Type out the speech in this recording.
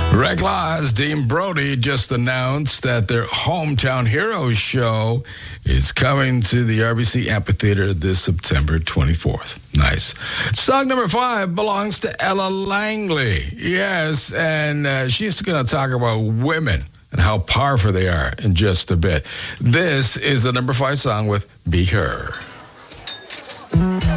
Rick Laws, Dean Brody just announced that their Hometown Heroes show is coming to the RBC Amphitheater this September 24th. Nice. Song number 5 belongs to Ella Langley. Yes, and she's going to talk about women and how powerful they are in just a bit. This is the number 5 song with Be Her.